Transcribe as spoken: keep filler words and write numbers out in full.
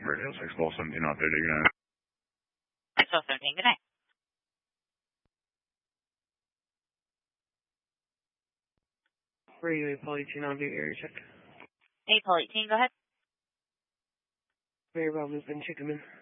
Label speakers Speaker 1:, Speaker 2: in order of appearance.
Speaker 1: Radio six twelve seventeen out there, good night.
Speaker 2: six twelve seventeen, good night.
Speaker 3: Radio eight eighteen on the area check.
Speaker 2: eight eighteen, go ahead.
Speaker 3: Very well, Miz Ben Chickaman.